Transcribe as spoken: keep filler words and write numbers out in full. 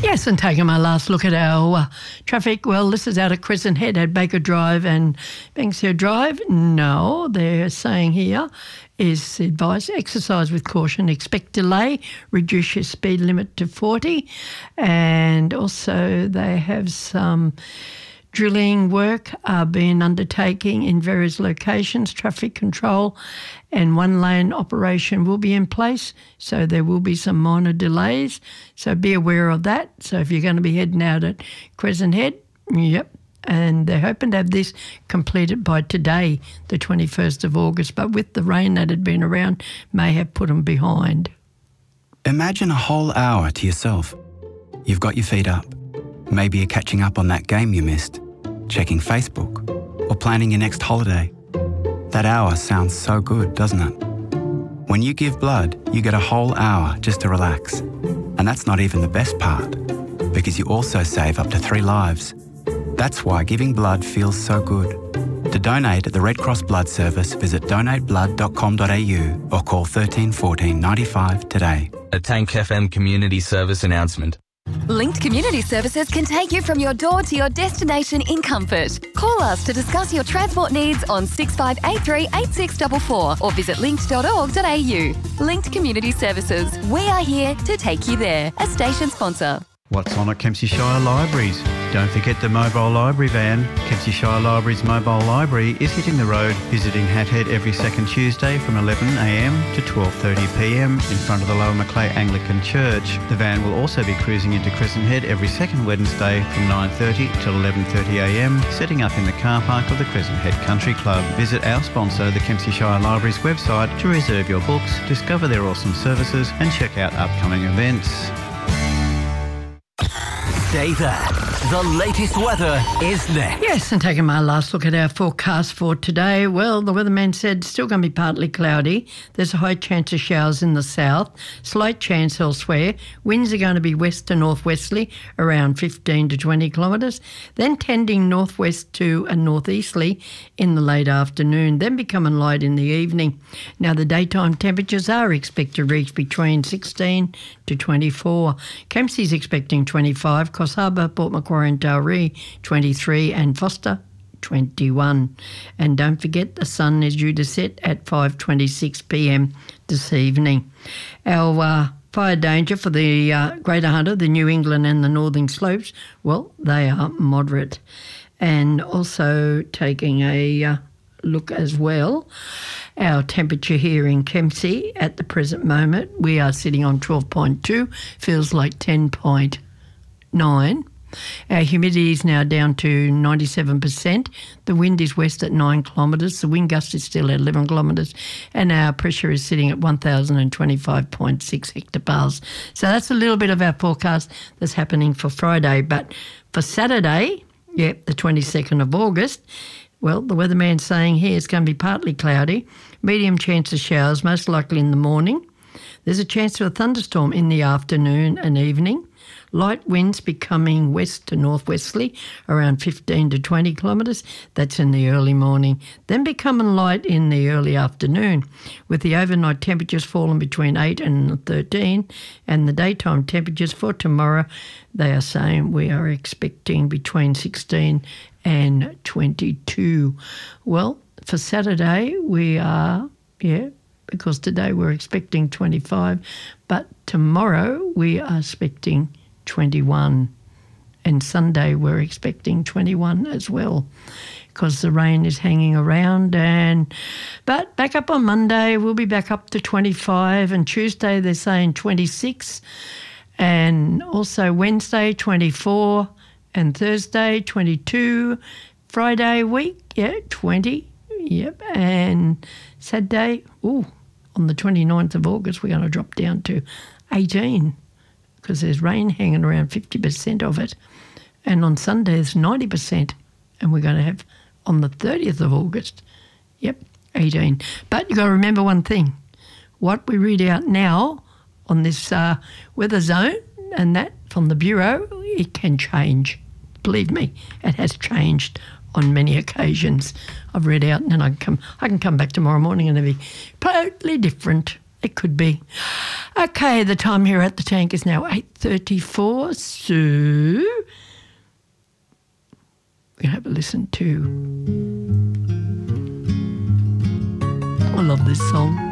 Yes, and taking my last look at our uh, traffic. Well, this is out of Crescent Head at Baker Drive and Banksia Drive. No, they're saying here is advice, exercise with caution, expect delay, reduce your speed limit to forty. And also they have some drilling work uh, being undertaken in various locations. Traffic control and one-lane operation will be in place, so there will be some minor delays. So be aware of that. So if you're going to be heading out at Crescent Head, yep, and they're hoping to have this completed by today, the twenty-first of August, but with the rain that had been around, may have put them behind. Imagine a whole hour to yourself. You've got your feet up. Maybe you're catching up on that game you missed, checking Facebook, or planning your next holiday. That hour sounds so good, doesn't it? When you give blood, you get a whole hour just to relax. And that's not even the best part, because you also save up to three lives. That's why giving blood feels so good. To donate at the Red Cross Blood Service, visit donate blood dot com dot a u or call thirteen fourteen ninety-five today. A Tank F M community service announcement. Linked Community Services can take you from your door to your destination in comfort. Call us to discuss your transport needs on six five eight three eight six four four or visit linked dot org dot a u. Linked Community Services. We are here to take you there. A station sponsor. What's on at Kempsey Shire Libraries? Don't forget the mobile library van. Kempsey Shire Libraries mobile library is hitting the road, visiting Hat Head every second Tuesday from eleven a m to twelve thirty p m in front of the Lower Macleay Anglican Church. The van will also be cruising into Crescent Head every second Wednesday from nine thirty till eleven thirty a m, setting up in the car park of the Crescent Head Country Club. Visit our sponsor, the Kempsey Shire Libraries website, to reserve your books, discover their awesome services and check out upcoming events. Stay there. The latest weather is next. Yes, and taking my last look at our forecast for today. Well, the weatherman said it's still going to be partly cloudy. There's a high chance of showers in the south, slight chance elsewhere. Winds are going to be west to northwesterly, around fifteen to twenty kilometres, then tending northwest to a northeasterly in the late afternoon, then becoming light in the evening. Now, the daytime temperatures are expected to reach between sixteen to twenty-four. Kempsey's expecting twenty-five, Coffs Harbour, Port Macquarie and Taree twenty-three, and Foster twenty-one. And don't forget, the sun is due to set at five twenty-six p m this evening. Our uh, fire danger for the uh, Greater Hunter, the New England and the Northern Slopes, well, they are moderate. And also taking a uh, look as well, our temperature here in Kempsey at the present moment, we are sitting on twelve point two, feels like ten point nine. Our humidity is now down to ninety-seven percent. The wind is west at nine kilometres. The wind gust is still at eleven kilometres. And our pressure is sitting at one thousand twenty-five point six hectopascals. So that's a little bit of our forecast that's happening for Friday. But for Saturday, yep, the twenty-second of August, well, the weatherman's saying here it's going to be partly cloudy, medium chance of showers, most likely in the morning. There's a chance of a thunderstorm in the afternoon and evening. Light winds becoming west to northwesterly, around fifteen to twenty kilometres. That's in the early morning. Then becoming light in the early afternoon, with the overnight temperatures falling between eight and thirteen. And the daytime temperatures for tomorrow, they are saying we are expecting between sixteen and twenty-two. Well, for Saturday, we are, yeah, because today we're expecting twenty-five, but tomorrow we are expecting twenty-one, and Sunday we're expecting twenty-one as well, because the rain is hanging around. And but back up on Monday, we'll be back up to twenty-five, and Tuesday they're saying twenty-six, and also Wednesday twenty-four, and Thursday twenty-two, Friday week, yeah, twenty, yep, and Saturday, ooh, on the twenty-ninth of August we're going to drop down to eighteen, because there's rain hanging around fifty percent of it. And on Sunday there's ninety percent, and we're going to have on the thirtieth of August, yep, eighteen. But you've got to remember one thing, what we read out now on this uh, weather zone and that from the Bureau, it can change. Believe me, it has changed on many occasions. I've read out, and then I can come, I can come back tomorrow morning and it'll be totally different. It could be. Okay, the time here at the tank is now eight thirty-four, so we're going to have a listen to... I love this song.